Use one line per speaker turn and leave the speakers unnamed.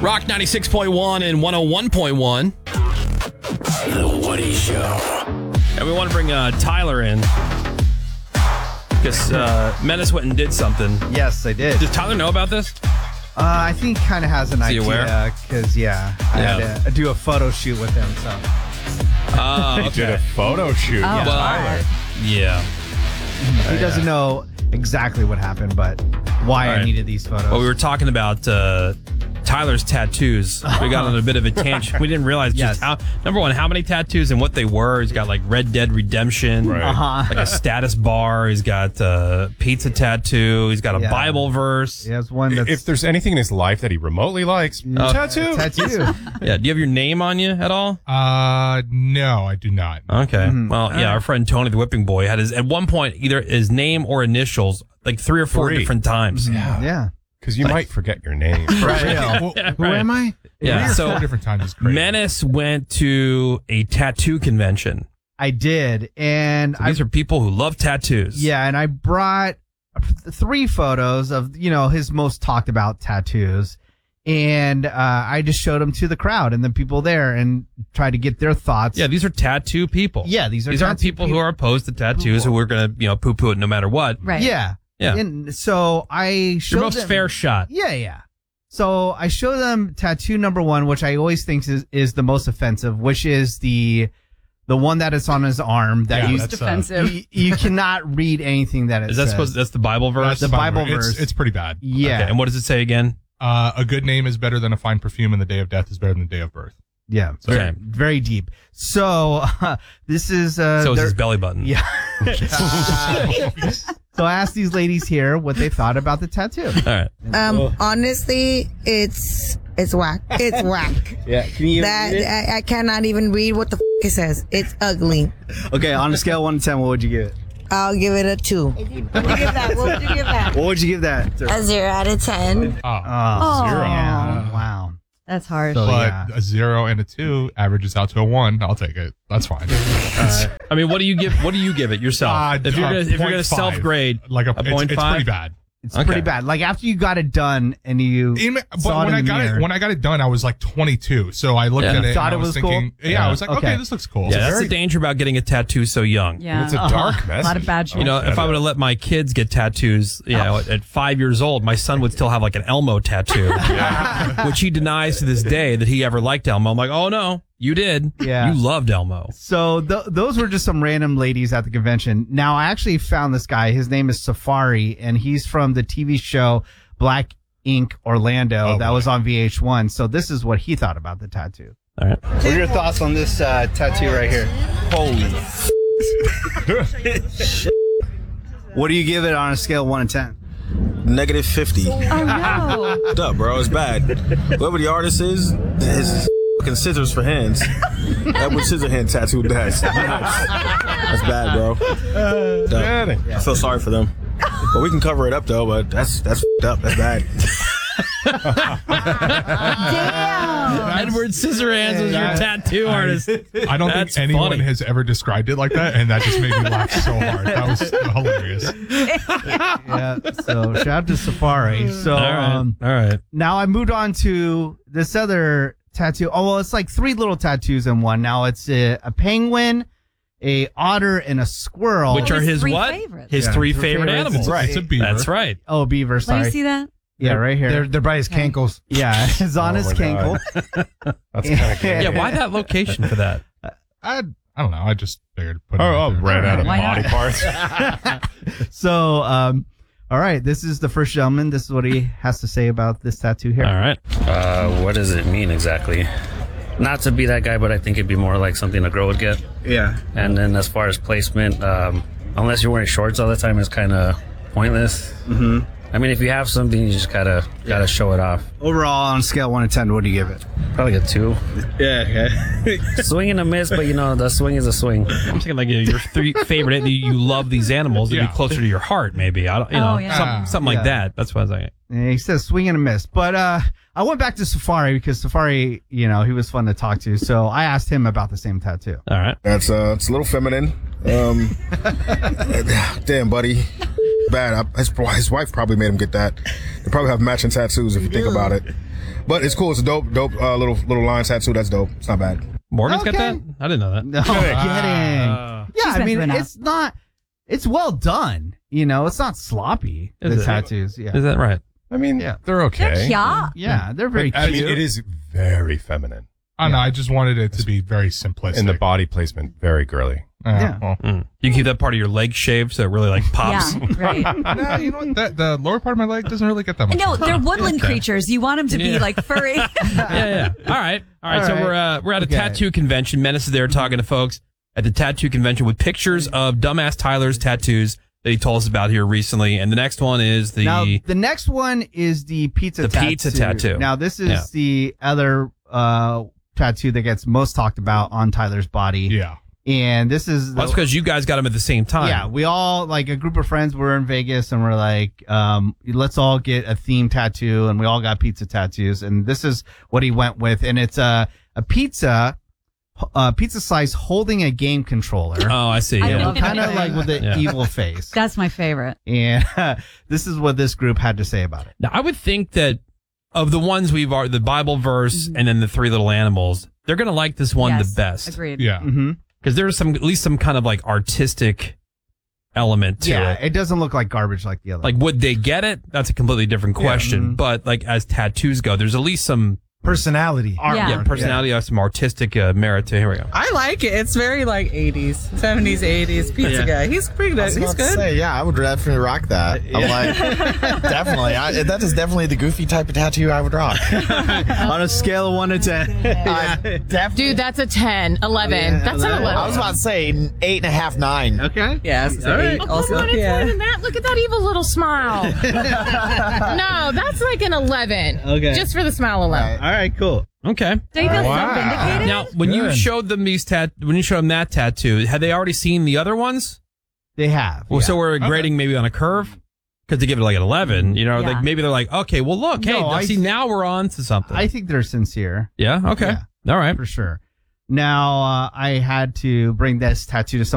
Rock 96.1 and 101.1.
The Woody Show.
And we want to bring Tyler in. Because Menace went and did something.
Yes, I did.
Does Tyler know about this?
I think he kind of has an
Is he
idea.
aware?
Because, I had to do a photo shoot with him. So
Okay.
Did a photo shoot.
Yeah.
Well, yeah.
he doesn't know exactly what happened, but why
All right.
I needed these photos.
Well, we were talking about Tyler's tattoos. We got on a bit of a tangent. We didn't realize just how, number one, how many tattoos and what they were. He's got like Red Dead Redemption,
Right.
like a status bar. He's got pizza tattoo. He's got a Bible verse.
He has one that's
If there's anything in his life that he remotely likes, tattoo.
tattoo.
Yeah. Do you have your name on you at all?
No, I do not.
Okay. Well, yeah, our friend Tony the Whipping Boy had his, at one point, either his name or initials, like 3 or 4 different times.
Yeah.
Because you might forget your name.
Who am I?
Yeah.
So
So
four different times is crazy.
Menace went to a tattoo convention.
I did. And
So these are people who love tattoos.
and I brought 3 photos of, his most talked about tattoos. And I just showed them to the crowd and the people there and tried to get their thoughts.
Yeah, these are tattoo people.
Yeah, these
aren't
tattoo
people who are opposed to tattoos who are going to, poo-poo it no matter what.
Right.
Yeah.
Yeah.
And so I showed
Your most
them,
fair shot.
Yeah. So I show them tattoo number 1, which I always think is the most offensive, which is the one that is on his arm that
Yeah,
you,
that's,
you cannot read anything that it
Is that
says.
supposed? That's the Bible verse.
the Bible verse.
It's pretty bad.
Yeah.
Okay, and what does it say again?
A good name is better than a fine perfume, and the day of death is better than the day of birth.
Yeah.
Okay.
Very deep. So this is
So is his belly button.
Yeah. So I asked these ladies here what they thought about the tattoo.
All right.
Honestly, it's whack. It's whack.
Yeah, can you
That I cannot even read what the it says. It's ugly.
Okay, on a scale of 1 to 10, what would you give it?
I'll give it a 2. What would you give that? What would you give that?
What would you give that?
A 0 out of 10.
Oh, 0.
Yeah. Wow.
That's harsh.
So,
But a 0 and a 2 averages out to a 1. I'll take it. That's fine.
I mean, what do you give? What do you give it yourself? If you're gonna
0.5.
self grade,
Like
a 0.5?
it's pretty bad.
It's
Okay.
pretty bad. Like after you got it done and you
But
saw it
when
in the mirror.
when I got it done, I was like 22. So I looked
Yeah.
at it.
Thought
and I
it was cool?
thinking, Yeah, I was like, okay, this looks cool.
yeah, that's the danger about getting a tattoo so young.
Yeah.
It's a dark
A
message.
lot of bad shit.
You know, if I would have let my kids get tattoos, at 5 years old, my son would still have like an Elmo tattoo, which he denies to this day that he ever liked Elmo. I'm like, oh no, you did.
Yeah.
You loved Elmo.
So those were just some random ladies at the convention. Now I actually found this guy. His name is Safari, and he's from the TV show Black Ink Orlando that was on VH1. So this is what he thought about the tattoo.
All right.
What are your thoughts on this tattoo right here? Holy. What do you give it on a scale of 1 to 10?
Negative 50.
Oh no.
What's up, bro? It's bad. Whoever the artist is, his fucking scissors for hands. Edward Scissorhand tattooed that. That's bad, bro. I feel sorry for them. But we can cover it up though. But that's f***ed up. That's bad.
Damn.
Edward Scissorhands was your tattoo artist.
I don't
That's
think anyone
funny.
has ever described it like that, and that just made me laugh so hard. That was hilarious.
Yeah. So shout out to Safari. So
All right.
now I moved on to this other tattoo. Oh, well, it's like 3 little tattoos in one. Now it's a penguin, a otter, and a squirrel.
Which are
His
his
3
what?
favorites.
His
Yeah,
3
3
favorite
favorites.
animals.
It's a beaver.
That's right.
Oh, beaver.
Let
Sorry.
me see that.
Yeah, right here.
They're by his cankles.
Yeah, it's on his
my
cankle.
That's kind of
Yeah, why that location for that?
I don't know. I just figured. Put it
Oh,
out there.
ran out of
Why
body
not?
parts.
So, all right, this is the first gentleman. This is what he has to say about this tattoo here.
All right.
What does it mean exactly? Not to be that guy, but I think it'd be more like something a girl would get.
Yeah.
And then as far as placement, unless you're wearing shorts all the time, it's kind of pointless.
Mm-hmm.
I mean, if you have something, you just gotta show it off.
Overall, on a scale of 1 to 10, what do you give it?
Probably a 2.
Yeah, okay.
Swing and a miss, but the swing is a swing.
I'm thinking like your 3 favorite. You love these animals. It'd be closer to your heart, maybe. I don't, something like that. That's what I was like.
And he says swing and a miss. But I went back to Safari because Safari, he was fun to talk to. So I asked him about the same tattoo.
All right.
That's it's a little feminine. Damn, buddy. bad. His wife probably made him get that. They probably have matching tattoos if you think about it. But it's cool. It's a dope little line tattoo. That's dope. It's not bad.
Morgan's got that? I didn't know that.
No kidding. Yeah, I mean, it's not. It's well done. You know, it's not sloppy.
Is
The
it?
tattoos. Yeah.
Is that right?
I mean, they're okay.
Yeah, they're very
I
cute.
mean, it is very feminine.
I don't know. I just wanted it to be very simplistic.
And the body placement, very girly.
Yeah.
Well,
You keep that part of your leg shaved so it really like pops.
Yeah, right.
no, you know what? The lower part of my leg doesn't really get that much.
No, they're woodland creatures. You want them to be like furry.
yeah. All right. So we're at a tattoo convention. Menace is there talking to folks at the tattoo convention with pictures of dumbass Tyler's tattoos that he told us about here recently. And the next one is the
next one is the pizza
tattoo.
Now this is the other tattoo that gets most talked about on Tyler's body.
Yeah.
And this is
that's because you guys got them at the same time.
Yeah, we all, like a group of friends were in Vegas and we're like, let's all get a theme tattoo, and we all got pizza tattoos. And this is what he went with. And it's a pizza slice holding a game controller.
Oh, I see.
I love
Kind of
that.
like with the evil face.
That's my favorite.
And this is what this group had to say about it.
Now, I would think that of the ones the Bible verse and then the three little animals, they're going to like this one the best.
Agreed.
Yeah.
Mm-hmm.
Because there's at least some kind of like artistic element to it.
It doesn't look like garbage like the other.
Like, would they get it? That's a completely different question. But like as tattoos go, there's at least some
personality.
Personality, some artistic merit to. Here we go.
I like it. It's very like 80s, 70s, 80s pizza guy. He's pretty good. He's good.
I would definitely rock that. I'm like, definitely. That is definitely the goofy type of tattoo I would rock.
On a scale of 1 to 10.
Dude, that's a 10, 11. That's an 11.
I was about to say 8.5, 9.
Okay.
Yeah.
All right.
Also, it's more than that. Look at that evil little smile. No, that's like an 11.
Okay.
Just for the smile alone.
All right, cool.
Okay.
Do you feel so vindicated?
Now, when you showed them that tattoo, had they already seen the other ones?
They have.
Well, so we're grading maybe on a curve? Because they give it like an 11, you know, like maybe they're like, okay, well, look, now we're on to something.
I think they're sincere.
Yeah? Okay.
Yeah,
all right.
For sure. Now, I had to bring this tattoo to